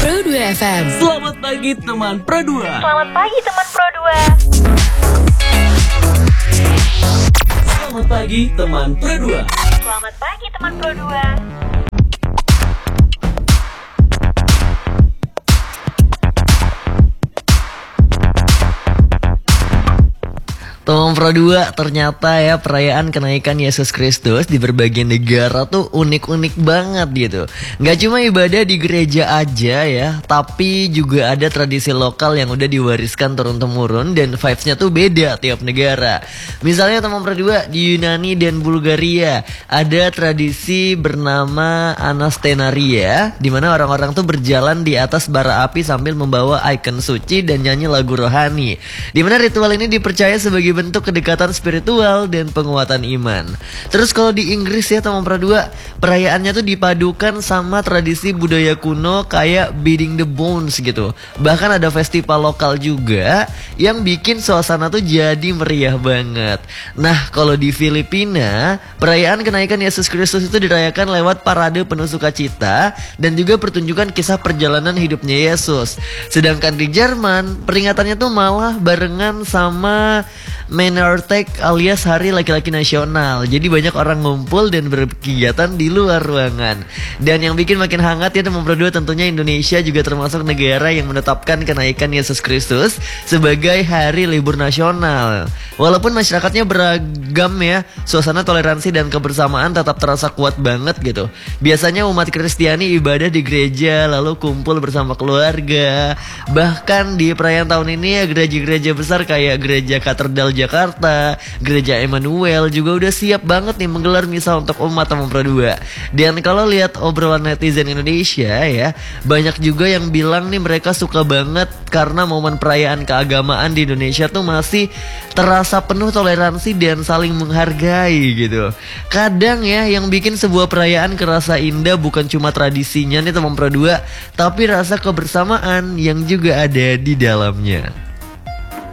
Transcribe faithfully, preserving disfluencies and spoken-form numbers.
Pro dua F M. Selamat pagi teman Pro dua. Selamat pagi teman Pro dua. Selamat pagi teman Pro dua. Selamat pagi teman Pro dua. Teman Pro dua, ternyata ya perayaan kenaikan Yesus Kristus di berbagai negara tuh unik-unik banget gitu. Gak cuma ibadah di gereja aja ya, tapi juga ada tradisi lokal yang udah diwariskan turun-temurun dan vibes-nya tuh beda tiap negara. Misalnya teman Pro dua, di Yunani dan Bulgaria ada tradisi bernama Anastenaria, di mana orang-orang tuh berjalan di atas bara api sambil membawa ikon suci dan nyanyi lagu rohani. Di mana ritual ini dipercaya sebagai bentuk kedekatan spiritual dan penguatan iman. Terus kalau di Inggris ya teman Pro dua, perayaannya tuh dipadukan sama tradisi budaya kuno kayak Beating the Bones gitu. Bahkan ada festival lokal juga yang bikin suasana tuh jadi meriah banget. Nah kalau di Filipina, perayaan kenaikan Yesus Kristus itu dirayakan lewat parade penuh sukacita dan juga pertunjukan kisah perjalanan hidupnya Yesus. Sedangkan di Jerman, peringatannya tuh malah barengan sama Männertag alias Hari Laki-Laki Nasional. Jadi banyak orang ngumpul dan berkegiatan di luar ruangan. Dan yang bikin makin hangat ya teman Pro dua, tentunya Indonesia juga termasuk negara yang menetapkan kenaikan Yesus Kristus sebagai hari libur nasional. Walaupun masyarakatnya beragam ya, suasana toleransi dan kebersamaan tetap terasa kuat banget gitu. Biasanya umat Kristiani ibadah di gereja, lalu kumpul bersama keluarga. Bahkan di perayaan tahun ini ya, gereja-gereja besar kayak Gereja Katedral Jakarta, Gereja Emmanuel juga udah siap banget nih menggelar misa untuk umat teman Pro dua. Dan kalau lihat obrolan netizen Indonesia ya, banyak juga yang bilang nih mereka suka banget karena momen perayaan keagamaan di Indonesia tuh masih terasa penuh toleransi dan saling menghargai gitu. Kadang ya yang bikin sebuah perayaan kerasa indah bukan cuma tradisinya nih teman Pro dua, tapi rasa kebersamaan yang juga ada di dalamnya.